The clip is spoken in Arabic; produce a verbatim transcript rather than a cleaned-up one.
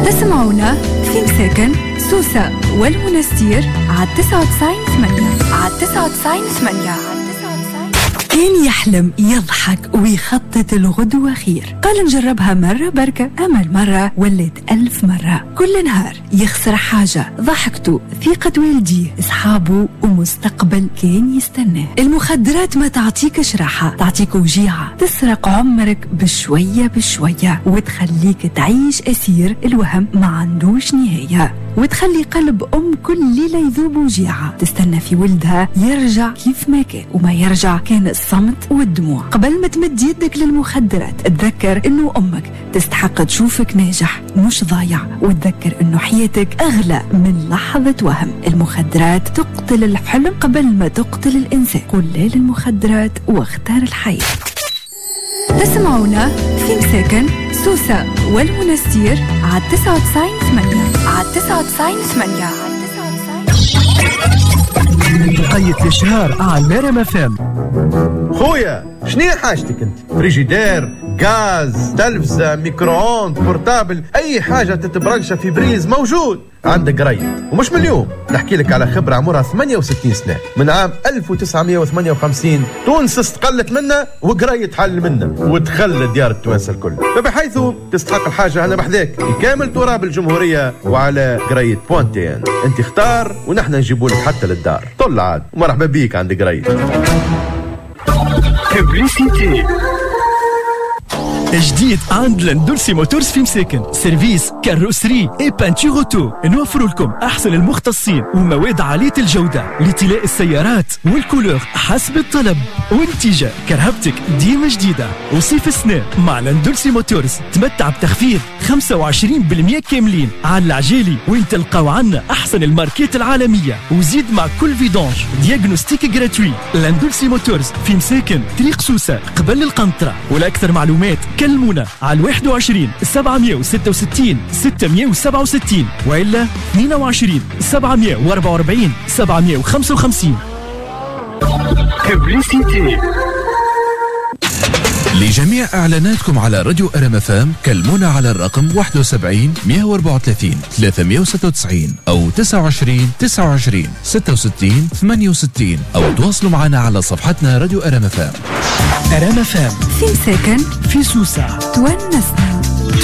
تسمعونا في مساكن سوسة والمنستير على تسعة وتسعين ثمانية على تسعة وتسعين ثمانية. كان يحلم يضحك ويخطط الغدوة خير، قال نجربها مرة بركة، أمل مرة ولات ألف مرة. كل نهار يخسر حاجة، ضحكته، ثقة والديه، أصحابه ومستقبل كان يستناه. المخدرات ما تعطيكش راحة، تعطيك وجيعة، تسرق عمرك بشوية بشوية وتخليك تعيش أسير الوهم ما عندوش نهاية، وتخلي قلب أم كل ليلة يذوب وجيعة، تستنى في ولدها يرجع كيف ما كان، وما يرجع كان الصمت والدموع. قبل ما تمد يدك للمخدرات تذكر إنه أمك تستحق تشوفك ناجح مش ضايع، وتذكر إنه حياتك أغلى من لحظة وهم. المخدرات تقتل الحلم قبل ما تقتل الإنسان. قل لا للمخدرات واختار الحياة. تسمعونا في مساكن سوسة والمنستير على تسعة وتسعين ثمانية على تسعة وتسعين ثمانية. بقية الشهر على ريم اف ام. خويا شنو حاجتك انت؟ فريجيدير، غاز، تلفزة، ميكرووند، بورتابل، اي حاجة تتبرنشة في بريز موجود عندك قريب. ومش من اليوم، نحكي لك على خبرة عمرها ثمانية وستين سنة. من عام ألف وتسعمية وثمانية وخمسين تونس استقلت منا وقرية حل منا وتخلى ديار التوانسة الكل، فبحيث تستحق الحاجة هنا بحذاك كامل تراب الجمهورية وعلى قرية بوانتين. انت اختار ونحن نجيبوا لك حتى للدار. طل عاد ومرحبا بيك عند قرية. ببليسيتي جديد عند لاندولسي موتورز في مساكن، سيرفيس كاروسري اي بانتور اوتو. نوفر لكم احسن المختصين ومواد عاليه الجوده لطلاء السيارات والكولور حسب الطلب، والنتيجه كرهبتك ديما جديده. وصيف السنه مع لاندولسي موتورز تمتع بتخفيض خمسة وعشرين بالمئة كاملين على العجالي، وين تلقاو عنا احسن الماركات العالميه، وزيد مع كل فيدونج دياغنوستيك جراتوي. لاندولسي موتورز في مساكن طريق سوسه قبل القنطره. ولاكثر معلومات كلمونا على واحد وعشرين سبعمية وستة وستين ستمية وسبعة وستين وإلا اثنين وعشرين سبعمية وأربعة وأربعين سبعمية وخمسة وخمسين. ببليسيتي. لجميع إعلاناتكم على راديو ريم اف ام كلمونا على الرقم واحد وسبعين مية وأربعة وثلاثين ثلاثمية وستة وتسعين أو تسعة وعشرين تسعة وعشرين ستة وستين ثمانية وستين، أو تواصلوا معنا على صفحتنا راديو ريم اف ام. ريم اف ام في مساكن في سوسة تونسنا.